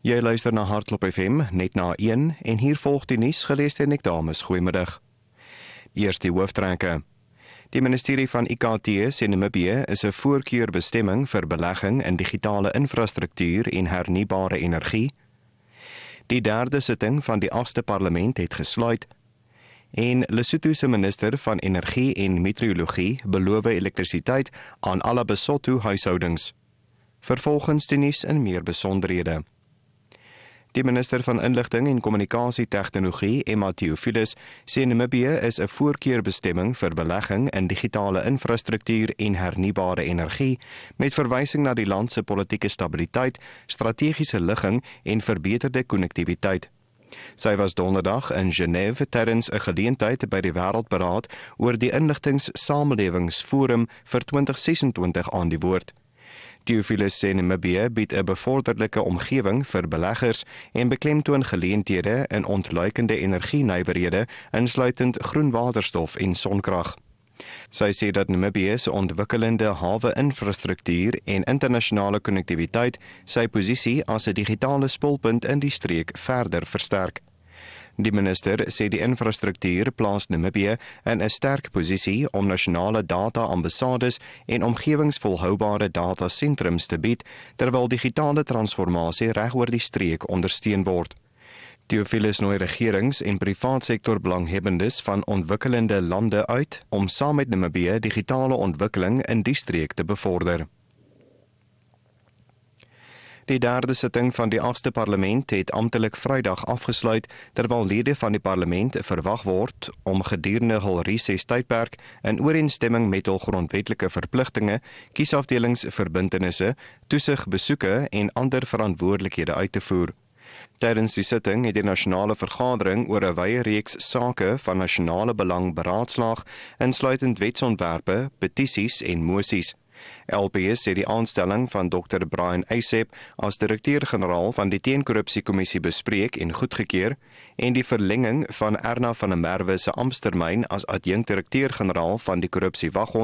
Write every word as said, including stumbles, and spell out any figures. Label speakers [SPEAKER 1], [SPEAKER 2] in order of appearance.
[SPEAKER 1] Jy luister na Hartklop F M, net na een, en hier volg die nuus gelees deur Nick Dames. Goeiemiddag. Eers die hooftrekke. Die ministerie van I K T sê Namibië is 'n voorkeurbestemming vir belegging in digitale infrastruktuur en hernubare energie. Die derde sitting van die agste parlement het gesluit. En Lesotho se minister van Energie en Meteorologie beloof elektrisiteit aan alle Basotho huishoudings. Vervolgens die nuus in meer besonderhede. Die minister van Inligting en Kommunikasietegnologie, Emma Theophilus, sê Namibië is 'n voorkeurbestemming vir belegging in digitale infrastruktuur en hernubare energie, met verwysing na die land se politieke stabiliteit, strategiese ligging en verbeterde konnektiwiteit. Sy was donderdag in Genève tydens 'n geleentheid by die Wêreldberaad oor die Inligtingssamelewingsforum vir twintig sesentwintig aan die woord. Theophilus sê Namibië bied 'n bevorderlike omgewing vir beleggers en beklemtoon geleenthede in ontluikende energienywerhede, insluitend groen waterstof en sonkrag. Sy sê dat Namibië se ontwikkelende hawe-infrastruktuur en internasionale konnektiwiteit sy posisie as 'n digitale spulpunt in die streek verder versterk. Die minister sê die infrastruktuur plaas Namibië in 'n sterk posisie om nasionale data-ambassades en omgewingsvolhoubare datasentrums te bied, terwyl digitale transformasie reg oor die streek ondersteun word. Theophilus nooi regerings en privaatsektor belanghebbendes van ontwikkelende lande uit om saam met Namibië digitale ontwikkeling in die streek te bevorder. Die derde sitting van die agste parlement het amptelik Vrydag afgesluit, terwyl lede van die parlement verwag word om gedurende hul resestydperk in ooreenstemming met hul grondwetlike verpligtinge, kiesafdelingsverbintenisse, toesigbesoeke en ander verantwoordelikhede uit te voer. Tydens die sitting het die nasionale vergadering oor 'n wye reeks sake van nasionale belang beraadslaag, insluitend wetsontwerpe, petisies en mosies. L P S sê die aanstelling van dokter Brian Eisep as direkteur-generaal van die Teenkorrupsiekommissie bespreek en goedgekeur, en die verlenging van Erna van der Merwe se amptetermyn as adjunkt direkteur-generaal van die korrupsiewaghond